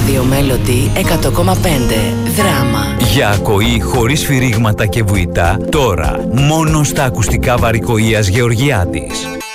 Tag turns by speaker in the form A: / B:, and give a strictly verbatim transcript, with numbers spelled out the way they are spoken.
A: Ράδιο Μέλοντι εκατό κόμμα πέντε. Δράμα.
B: Για ακοή χωρίς σφυρίγματα και βουητά, τώρα μόνο στα ακουστικά Βαρικοΐας Γεωργιάδης.